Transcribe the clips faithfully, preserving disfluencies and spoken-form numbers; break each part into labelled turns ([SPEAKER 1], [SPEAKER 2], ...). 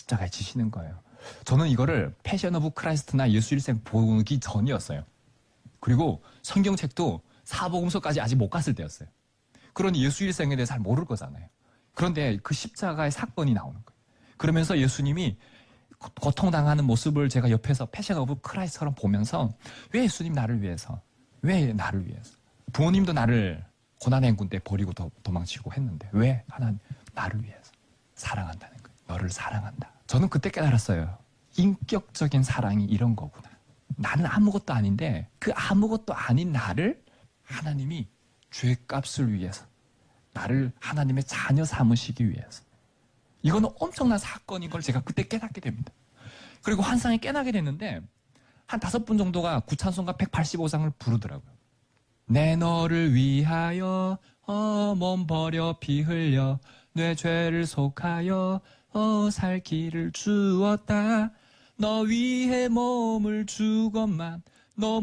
[SPEAKER 1] 십자가에 지시는 거예요. 저는 이거를 패션 오브 크라이스트나 예수 일생 보기 전이었어요. 그리고 성경책도 사복음서까지 아직 못 갔을 때였어요. 그러니 예수 일생에 대해서 잘 모를 거잖아요. 그런데 그 십자가의 사건이 나오는 거예요. 그러면서 예수님이 고통당하는 모습을 제가 옆에서 패션 오브 크라이스트처럼 보면서 왜 예수님 나를 위해서, 왜 나를 위해서, 부모님도 나를 고난의 행군 때 버리고 도, 도망치고 했는데 왜 하나님 나를 위해서 사랑한다는 거예요. 너를 사랑한다. 저는 그때 깨달았어요. 인격적인 사랑이 이런 거구나. 나는 아무것도 아닌데 그 아무것도 아닌 나를 하나님이 죄값을 위해서, 나를 하나님의 자녀 삼으시기 위해서. 이거는 엄청난 사건인 걸 제가 그때 깨닫게 됩니다. 그리고 환상에 깨닫게 됐는데 한 다섯 분 정도가 구찬송가 백팔십오 장을 부르더라고요. 내 너를 위하여 어, 몸 버려 피 흘려 내 죄를 속하여 어, 살 길을 주었다. 너 위해 몸을 주건만 너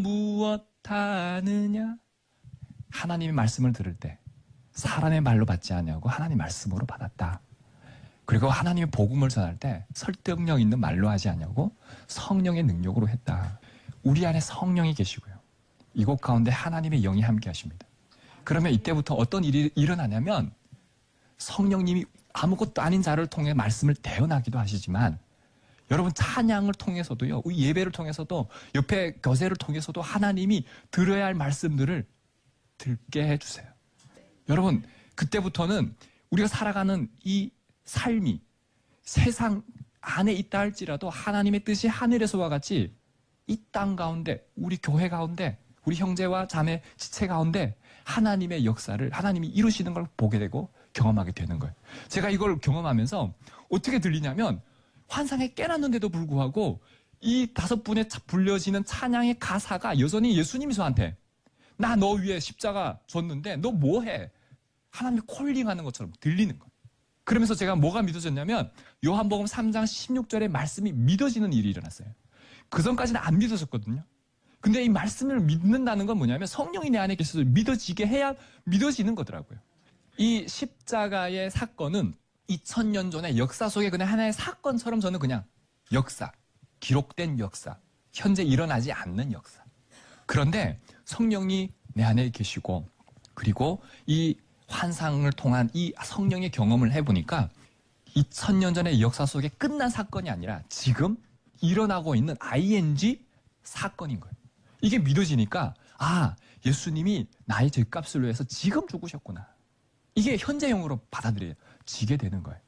[SPEAKER 1] 무엇하느냐. 하나님의 말씀을 들을 때 사람의 말로 받지 않냐고 하나님 말씀으로 받았다. 그리고 하나님의 복음을 전할 때 설득력 있는 말로 하지 않냐고 성령의 능력으로 했다. 우리 안에 성령이 계시고요. 이곳 가운데 하나님의 영이 함께 하십니다. 그러면 이때부터 어떤 일이 일어나냐면 성령님이 아무것도 아닌 자를 통해 말씀을 대언하기도 하시지만 여러분 찬양을 통해서도요, 예배를 통해서도 옆에 교제를 통해서도 하나님이 들어야 할 말씀들을 듣게 해주세요. 여러분 그때부터는 우리가 살아가는 이 삶이 세상 안에 있다 할지라도 하나님의 뜻이 하늘에서와 같이 이 땅 가운데, 우리 교회 가운데, 우리 형제와 자매 지체 가운데 하나님의 역사를 하나님이 이루시는 걸 보게 되고 경험하게 되는 거예요. 제가 이걸 경험하면서 어떻게 들리냐면 환상에 깨놨는데도 불구하고 이 다섯 분의 불려지는 찬양의 가사가 여전히 예수님이 저한테 나 너 위에 십자가 줬는데 너 뭐해? 하나님이 콜링하는 것처럼 들리는 거예요. 그러면서 제가 뭐가 믿어졌냐면 요한복음 삼 장 십육 절의 말씀이 믿어지는 일이 일어났어요. 그 전까지는 안 믿어졌거든요. 근데 이 말씀을 믿는다는 건 뭐냐면 성령이 내 안에 계셔서 믿어지게 해야 믿어지는 거더라고요. 이 십자가의 사건은 이천 년 전의 역사 속에 그냥 하나의 사건처럼 저는 그냥 역사, 기록된 역사, 현재 일어나지 않는 역사. 그런데 성령이 내 안에 계시고 그리고 이 환상을 통한 이 성령의 경험을 해보니까 이천 년 전의 역사 속에 끝난 사건이 아니라 지금 일어나고 있는 아이엔지 사건인 거예요. 이게 믿어지니까 아, 예수님이 나의 죄값을 위해서 지금 죽으셨구나. 이게 현재형으로 받아들여지게 되는 거예요.